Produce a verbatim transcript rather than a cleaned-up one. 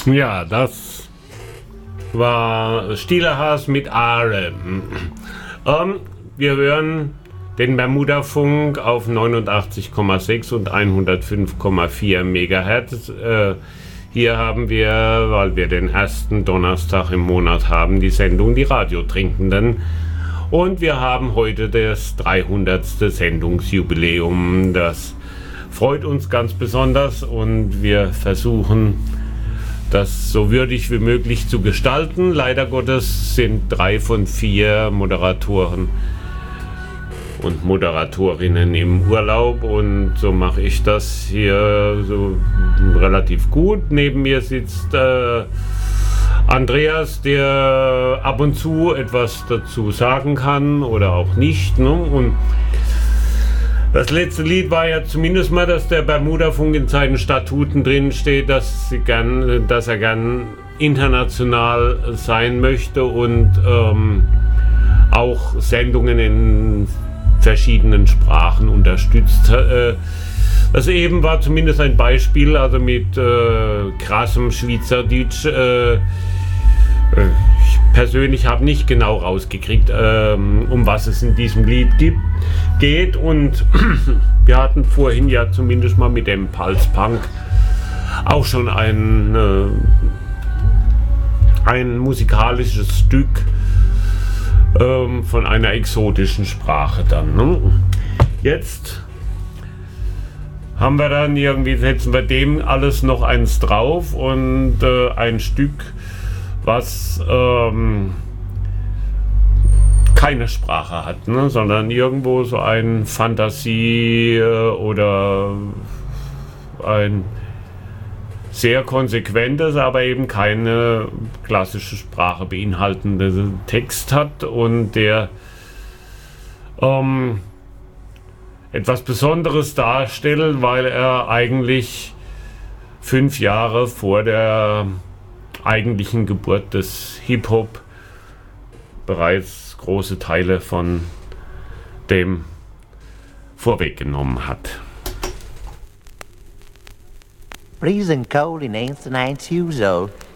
Ja, das war Stielerhaas mit Aare. Ähm, wir hören den Bermudafunk auf neunundachtzig Komma sechs und hundertfünf Komma vier Megahertz. Äh, hier haben wir, weil wir den ersten Donnerstag im Monat haben, die Sendung Die Radiotrinkenden. Und wir haben heute das dreihundertste Sendungsjubiläum. Das freut uns ganz besonders und wir versuchen, das so würdig wie möglich zu gestalten. Leider Gottes sind drei von vier Moderatoren und Moderatorinnen im Urlaub und so mache ich das hier so relativ gut. Neben mir sitzt äh, Andreas, der ab und zu etwas dazu sagen kann oder auch nicht, ne? Und das letzte Lied war ja zumindest mal, dass der Bermudafunk in seinen Statuten drin steht, dass, sie gern, dass er gern international sein möchte und ähm, auch Sendungen in verschiedenen Sprachen unterstützt. Äh, das eben war zumindest ein Beispiel, also mit äh, krassem Schweizerdeutsch. Äh, ich persönlich habe nicht genau rausgekriegt, ähm, um was es in diesem Lied gibt, geht. Und wir hatten vorhin ja zumindest mal mit dem Pulse Punk auch schon ein, äh, ein musikalisches Stück ähm, von einer exotischen Sprache dann. Ne? Jetzt haben wir dann irgendwie, setzen wir dem alles noch eins drauf und äh, ein Stück, was ähm, keine Sprache hat, ne, sondern irgendwo so ein Fantasie äh, oder ein sehr konsequentes, aber eben keine klassische Sprache beinhaltende Text hat und der ähm, etwas Besonderes darstellt, weil er eigentlich fünf Jahre vor der eigentlichen Geburt des Hip-Hop bereits große Teile von dem vorweggenommen hat. Freezing cold in eighty-nine years old.